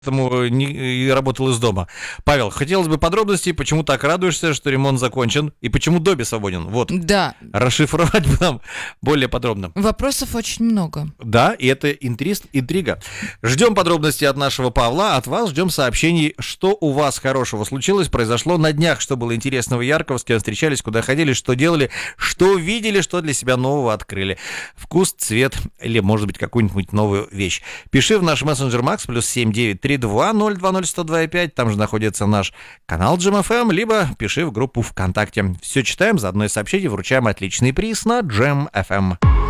поэтому и работал из дома. Павел, хотелось бы подробностей, почему так радуешься, что ремонт закончен, и почему Добби свободен. Вот. Да. Расшифровать бы нам более подробно. Вопросов очень много. Да, и это интрига. Ждем подробностей от нашего Павла, от вас ждем сообщений, что у вас хорошего случилось, произошло на днях, что было интересного, яркого, с кем встречались, куда ходили, что делали, что увидели, что для себя нового открыли. Вкус, цвет или, может быть, какую-нибудь новую вещь. Пиши в наш мессенджер Макс +7 932 020 102.5, там же находится наш канал Jam FM, либо пиши в группу ВКонтакте. Все читаем, заодно и сообщите, вручаем отличный приз на Jam FM.